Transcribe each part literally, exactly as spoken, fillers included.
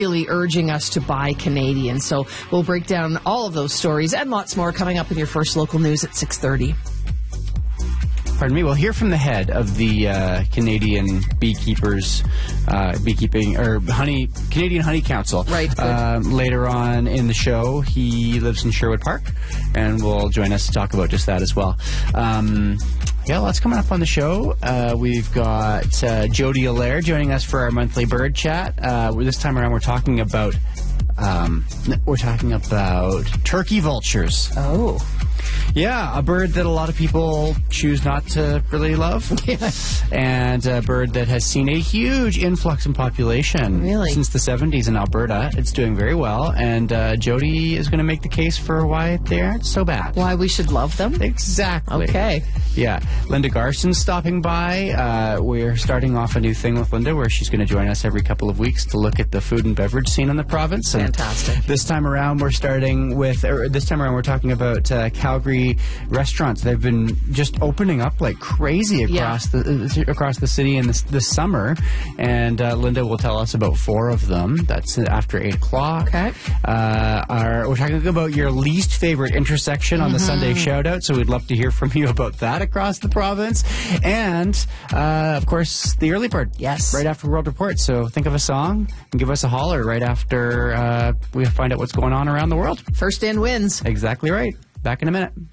really urging us to buy Canadian. So we'll break down all of those stories and lots more coming up in your first local news at six thirty. Pardon me. We'll hear from the head of the uh, Canadian Beekeepers, uh, Beekeeping, or Honey, Canadian Honey Council. Right. Um, later on in the show, he lives in Sherwood Park, and will join us to talk about just that as well. Um, yeah, lots coming up on the show. Uh, we've got uh, Jody Allaire joining us for our monthly bird chat. Uh, this time around, we're talking about um, we're talking about turkey vultures. Oh. Yeah, a bird that a lot of people choose not to really love. Yeah. And a bird that has seen a huge influx in population really? since the seventies in Alberta. It's doing very well, and uh, Jody is going to make the case for why they aren't so bad. Why we should love them? Exactly. Okay. Yeah. Linda Garson's stopping by. Uh, we're starting off a new thing with Linda where she's going to join us every couple of weeks to look at the food and beverage scene in the province. And fantastic. This time around, we're starting with, or this time around, we're talking about uh, Calgary restaurants. They've been just opening up like crazy across yeah. the uh, across the city in this, this summer, and uh, Linda will tell us about four of them. That's after eight o'clock. Okay. Uh, our, we're talking about your least favorite intersection on mm-hmm. the Sunday Shoutout, so we'd love to hear from you about that across the province, and uh, of course the early bird. Yes. Right after World Report. So think of a song and give us a holler right after uh, we find out what's going on around the world. First in wins. Exactly right. Back in a minute.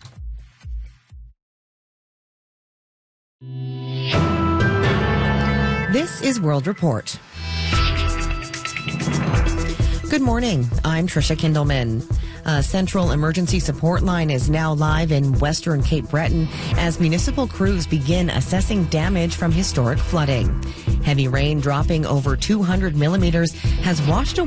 This is World Report. Good morning. I'm Trisha Kindleman. A central emergency support line is now live in western Cape Breton as municipal crews begin assessing damage from historic flooding. Heavy rain dropping over two hundred millimeters has washed away